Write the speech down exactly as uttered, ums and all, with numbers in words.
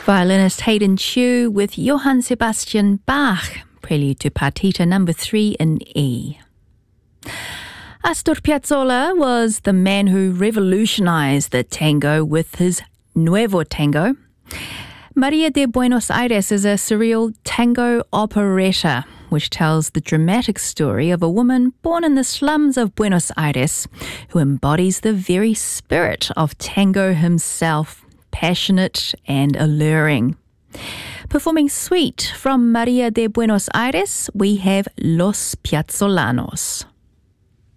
Violinist Hayden Chu with Johann Sebastian Bach, Prelude to Partita number three in E. Astor Piazzolla was the man who revolutionized the tango with his Nuevo Tango. Maria de Buenos Aires is a surreal tango operetta which tells the dramatic story of a woman born in the slums of Buenos Aires who embodies the very spirit of tango himself, passionate and alluring. Performing Sweet from Maria de Buenos Aires, we have Los Piazzolanos.